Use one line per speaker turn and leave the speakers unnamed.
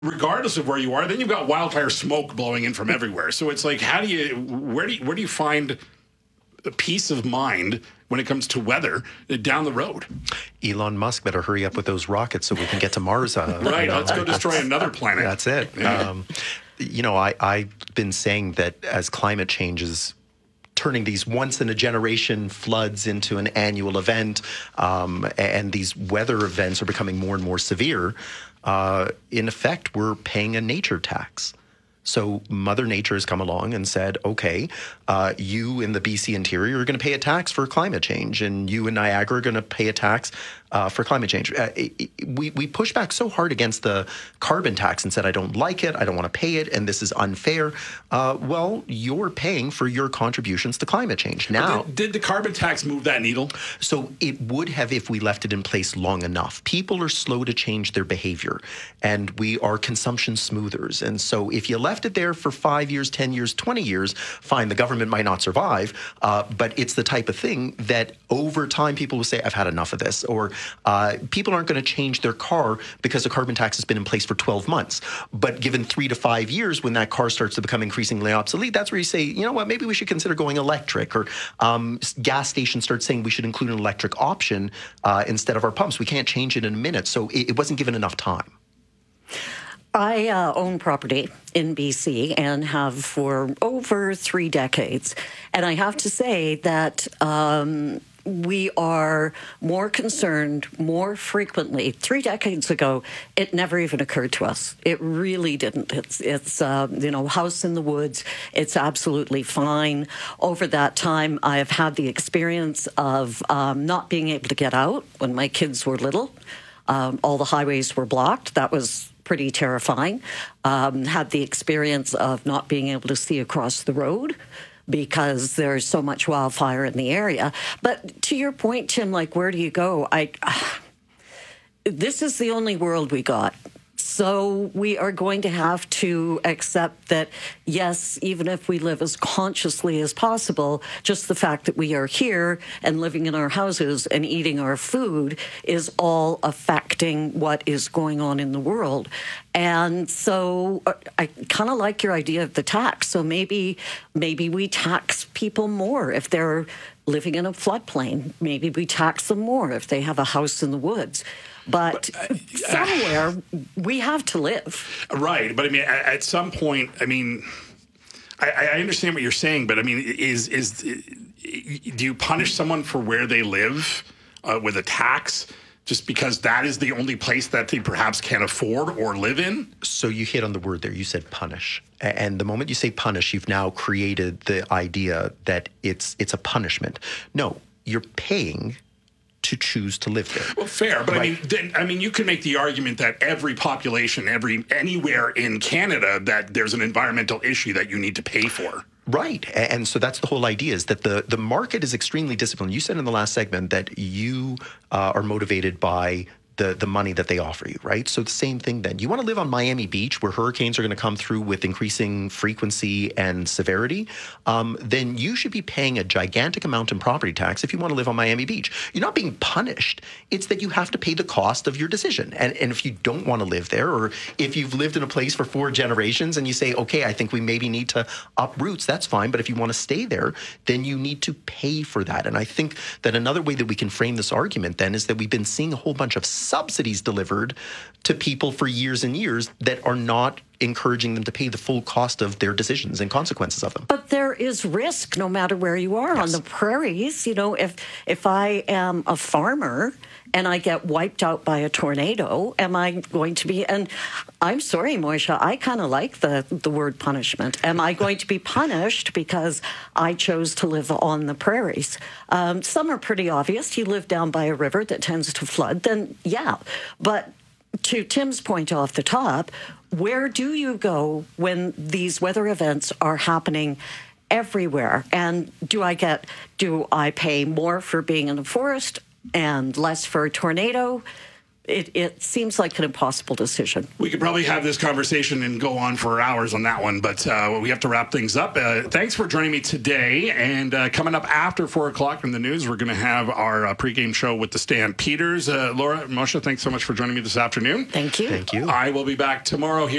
regardless of where you are, then you've got wildfire smoke blowing in from everywhere. So it's like, where do you find a peace of mind when it comes to weather down the road?
Elon Musk better hurry up with those rockets so we can get to Mars.
Right, let's go destroy another planet.
That's it.
Yeah.
I've been saying that as climate change is turning these once-in-a-generation floods into an annual event, and these weather events are becoming more and more severe, in effect, we're paying a nature tax. So Mother Nature has come along and said, okay, you in the BC interior are going to pay a tax for climate change, and you in Niagara are going to pay a tax for climate change. We pushed back so hard against the carbon tax and said, I don't like it, I don't want to pay it, and this is unfair. Well, you're paying for your contributions to climate change. Now,
did the carbon tax move that needle?
So it would have if we left it in place long enough. People are slow to change their behavior, and we are consumption smoothers. And so if you left it there for 5 years, 10 years, 20 years, fine, the government might not survive, but it's the type of thing that over time people will say, I've had enough of this, or people aren't going to change their car because the carbon tax has been in place for 12 months. But given 3 to 5 years, when that car starts to become increasingly obsolete, that's where you say, you know what, maybe we should consider going electric, or gas stations start saying we should include an electric option instead of our pumps. We can't change it in a minute. So it wasn't given enough time.
I own property in BC and have for over 3 decades. And I have to say that we are more concerned more frequently. 3 decades ago, it never even occurred to us. It really didn't. It's house in the woods. It's absolutely fine. Over that time, I have had the experience of not being able to get out when my kids were little. All the highways were blocked. That was pretty terrifying. Had the experience of not being able to see across the road because there's so much wildfire in the area. But to your point, Tim, like, where do you go? This is the only world we got. So we are going to have to accept that, yes, even if we live as consciously as possible, just the fact that we are here and living in our houses and eating our food is all affecting what is going on in the world. And so I kind of like your idea of the tax. So maybe we tax people more if they're living in a floodplain. Maybe we tax them more if they have a house in the woods. But somewhere we have to live.
Right. But I mean, at some point, I mean, I understand what you're saying, but I mean, do you punish someone for where they live with a tax just because that is the only place that they perhaps can afford or live in?
So you hit on the word there. You said punish. And the moment you say punish, you've now created the idea that it's a punishment. No, you're paying to choose to live there.
Well, fair, but right. I mean, you can make the argument that every population, anywhere in Canada, that there's an environmental issue that you need to pay for.
Right. And so that's the whole idea, is that the market is extremely disciplined. You said in the last segment that you are motivated by the money that they offer you, right? So the same thing then. You want to live on Miami Beach where hurricanes are going to come through with increasing frequency and severity, then you should be paying a gigantic amount in property tax if you want to live on Miami Beach. You're not being punished. It's that you have to pay the cost of your decision. And if you don't want to live there, or if you've lived in a place for 4 generations and you say, okay, I think we maybe need to uproot, that's fine. But if you want to stay there, then you need to pay for that. And I think that another way that we can frame this argument then is that we've been seeing a whole bunch of subsidies delivered to people for years and years that are not encouraging them to pay the full cost of their decisions and consequences of them.
But there is risk no matter where you are. Yes. On the prairies. You know, if I am a farmer and I get wiped out by a tornado, am I going to be, and I'm sorry, Moisha, I kind of like the word punishment. Am I going to be punished because I chose to live on the prairies? Some are pretty obvious. You live down by a river that tends to flood, then yeah. But to Tim's point off the top, where do you go when these weather events are happening everywhere? And do I pay more for being in the forest and less for a tornado? it seems like an impossible decision.
We could probably have this conversation and go on for hours on that one, but we have to wrap things up. Thanks for joining me today. And coming up after 4 o'clock in the news, we're going to have our pregame show with the Stampeders. Laura, Moshe, thanks so much for joining me this afternoon.
Thank you.
Thank you.
I will be back tomorrow here.